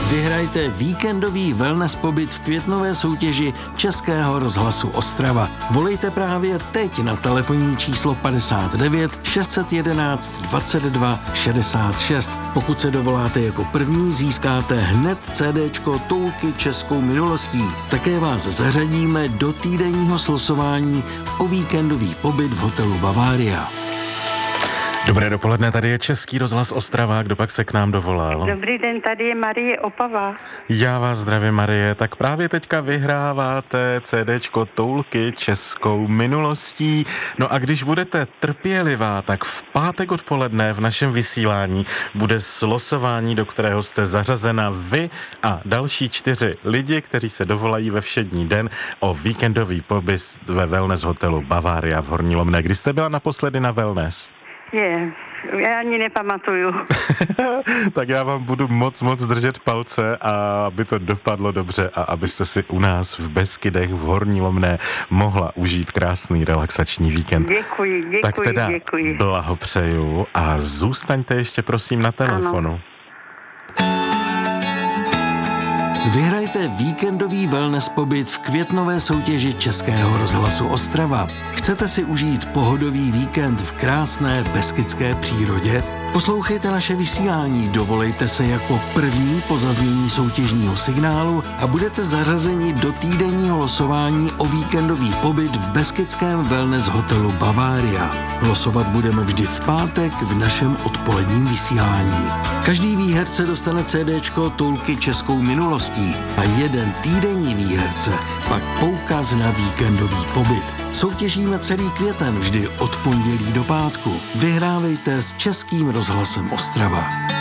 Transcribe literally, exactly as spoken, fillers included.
Vyhrajte víkendový wellness pobyt v květnové soutěži Českého rozhlasu Ostrava. Volejte právě teď na telefonní číslo padesát devět šest set jedenáct dvacet dva šedesát šest. Pokud se dovoláte jako první, získáte hned CDčko Toulky českou minulostí. Také vás zařadíme do týdenního slosování o víkendový pobyt v hotelu Bavaria. Dobré dopoledne, tady je Český rozhlas Ostrava, kdo pak se k nám dovolal? Dobrý den, tady je Marie Opava. Já vás zdravím, Marie, tak právě teďka vyhráváte CDčko Toulky českou minulostí. No a když budete trpělivá, tak v pátek odpoledne v našem vysílání bude slosování, do kterého jste zařazena vy a další čtyři lidi, kteří se dovolají ve všední den o víkendový pobyt ve wellness hotelu Bavaria v Horní Lomné. Kdy jste byla naposledy na wellness? Je, já ani nepamatuju. Tak já vám budu moc, moc držet palce, a aby to dopadlo dobře a abyste si u nás v Beskydech v Horní Lomné mohla užít krásný relaxační víkend. Děkuji, děkuji, tak teda děkuji. Blahopřeju a zůstaňte ještě prosím na telefonu. Ano. Vyhrajte víkendový wellness pobyt v květnové soutěži Českého rozhlasu Ostrava. Chcete si užít pohodový víkend v krásné beskydské přírodě? Poslouchejte naše vysílání, dovolejte se jako první po zaznění soutěžního signálu a budete zařazeni do týdenního losování o víkendový pobyt v beskydském wellness hotelu Bavaria. Losovat budeme vždy v pátek v našem odpoledním vysílání. Každý výherce dostane CDčko Toulky českou minulostí a jeden týdenní výherce pak poukaz na víkendový pobyt. Soutěžíme celý květen vždy od pondělí do pátku. Vyhrávejte s Českým rozhlasem Ostrava.